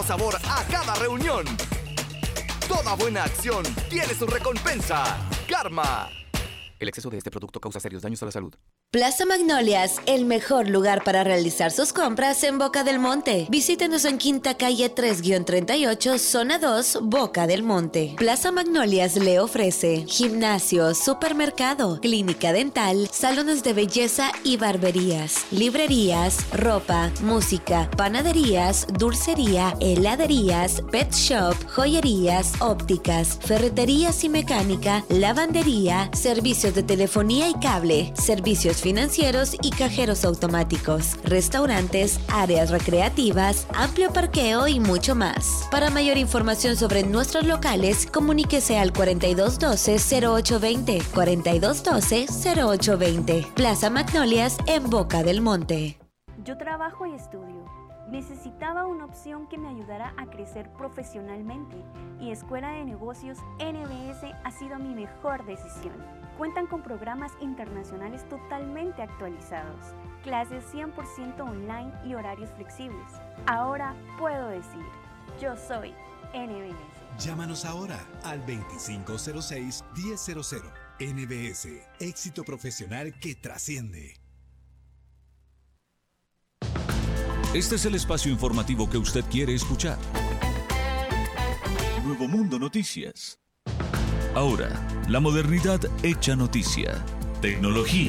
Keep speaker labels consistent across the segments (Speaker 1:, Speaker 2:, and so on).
Speaker 1: sabor a cada reunión. Toda buena acción tiene su recompensa. Karma. El exceso de este producto causa serios daños a la salud.
Speaker 2: Plaza Magnolias, el mejor lugar para realizar sus compras en Boca del Monte. Visítenos en Quinta Calle 3-38, Zona 2, Boca del Monte. Plaza Magnolias le ofrece gimnasio, supermercado, clínica dental, salones de belleza y barberías, librerías, ropa, música, panaderías, dulcería, heladerías, pet shop, joyerías, ópticas, ferreterías y mecánica, lavandería, servicios de telefonía y cable, servicios financieros y cajeros automáticos, restaurantes, áreas recreativas, amplio parqueo y mucho más. Para mayor información sobre nuestros locales, comuníquese al 4212-0820, 4212-0820. Plaza Magnolias en Boca del Monte.
Speaker 3: Yo trabajo y estudio. Necesitaba una opción que me ayudara a crecer profesionalmente y Escuela de Negocios NBS ha sido mi mejor decisión. Cuentan con programas internacionales totalmente actualizados, clases 100% online y horarios flexibles. Ahora puedo decir, yo soy NBS.
Speaker 4: Llámanos ahora al 2506-1000. NBS, éxito profesional que trasciende.
Speaker 5: Este es el espacio informativo que usted quiere escuchar. Nuevo Mundo Noticias. Ahora, la modernidad hecha noticia. Tecnología.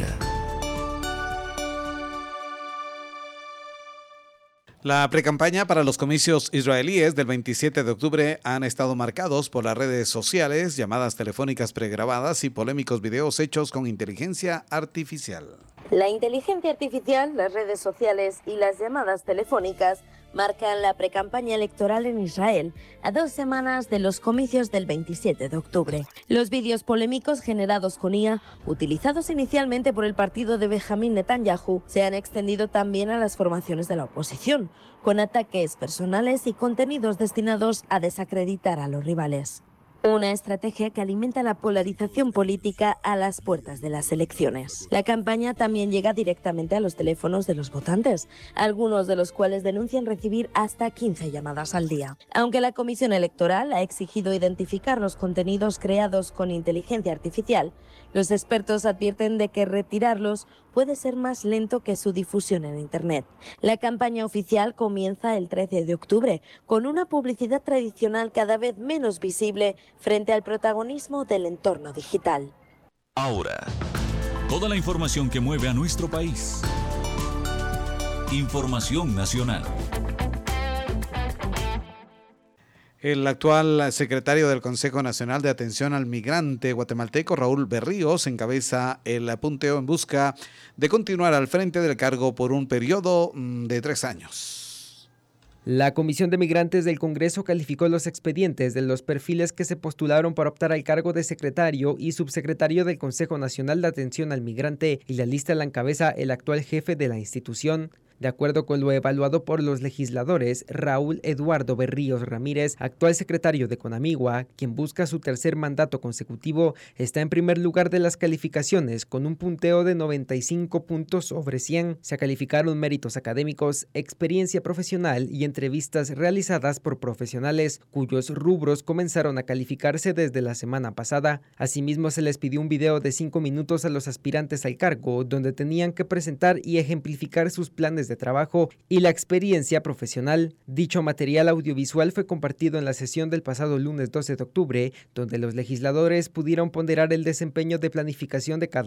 Speaker 6: La precampaña para los comicios israelíes del 27 de octubre han estado marcados por las redes sociales, llamadas telefónicas pregrabadas y polémicos videos hechos con inteligencia artificial.
Speaker 7: La inteligencia artificial, las redes sociales y las llamadas telefónicas marcan la precampaña electoral en Israel a 2 semanas de los comicios del 27 de octubre. Los vídeos polémicos generados con IA, utilizados inicialmente por el partido de Benjamín Netanyahu, se han extendido también a las formaciones de la oposición, con ataques personales y contenidos destinados a desacreditar a los rivales. Una estrategia que alimenta la polarización política a las puertas de las elecciones. La campaña también llega directamente a los teléfonos de los votantes, algunos de los cuales denuncian recibir hasta 15 llamadas al día. Aunque la Comisión Electoral ha exigido identificar los contenidos creados con inteligencia artificial, los expertos advierten de que retirarlos puede ser más lento que su difusión en Internet. La campaña oficial comienza el 13 de octubre con una publicidad tradicional cada vez menos visible frente al protagonismo del entorno digital.
Speaker 5: Ahora, toda la información que mueve a nuestro país. Información nacional.
Speaker 6: El actual secretario del Consejo Nacional de Atención al Migrante guatemalteco, Raúl Berríos, encabeza el punteo en busca de continuar al frente del cargo por un periodo de 3 años.
Speaker 8: La Comisión de Migrantes del Congreso calificó los expedientes de los perfiles que se postularon para optar al cargo de secretario y subsecretario del Consejo Nacional de Atención al Migrante, y la lista la encabeza el actual jefe de la institución. De acuerdo con lo evaluado por los legisladores, Raúl Eduardo Berríos Ramírez, actual secretario de Conamigua, quien busca su 3er mandato consecutivo, está en primer lugar de las calificaciones con un punteo de 95 puntos sobre 100. Se calificaron méritos académicos, experiencia profesional y entrevistas realizadas por profesionales, cuyos rubros comenzaron a calificarse desde la semana pasada. Asimismo, se les pidió un video de 5 minutos a los aspirantes al cargo, donde tenían que presentar y ejemplificar sus planes de trabajo y la experiencia profesional. Dicho material audiovisual fue compartido en la sesión del pasado lunes 12 de octubre, donde los legisladores pudieron ponderar el desempeño de planificación de cada